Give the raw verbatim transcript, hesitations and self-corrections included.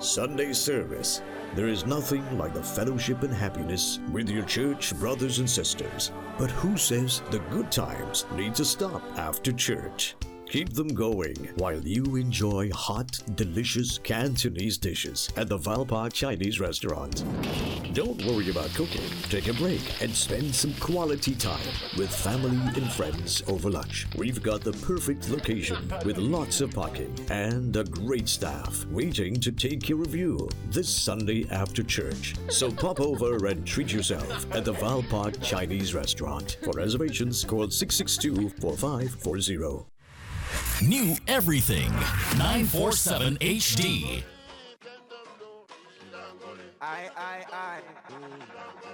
Sunday service. There is nothing like the fellowship and happiness with your church brothers and sisters. But who says the good times need to stop after church? Keep them going while you enjoy hot, delicious Cantonese dishes at the Valpark Chinese restaurant. Don't worry about cooking. Take a break and spend some quality time with family and friends over lunch. We've got the perfect location with lots of parking and a great staff waiting to take care of you this Sunday after church. So pop over and treat yourself at the Valpark Chinese restaurant. For reservations, call six six two, four five four zero. New everything. nine forty-seven H D. I, I, I.